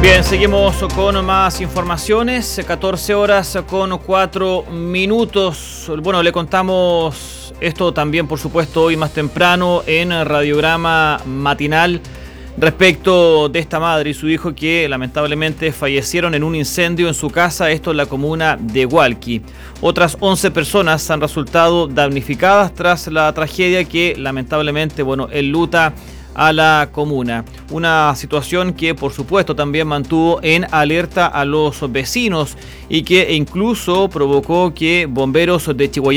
Bien, seguimos con más informaciones, 14 horas con 4 minutos. Bueno, le contamos esto también, por supuesto, hoy más temprano en Radiograma Matinal respecto de esta madre y su hijo que lamentablemente fallecieron en un incendio en su casa, esto en la comuna de Hualqui. Otras 11 personas han resultado damnificadas tras la tragedia que lamentablemente, enluta a la comuna. Una situación que por supuesto también mantuvo en alerta a los vecinos y que incluso provocó que bomberos de Chihuahua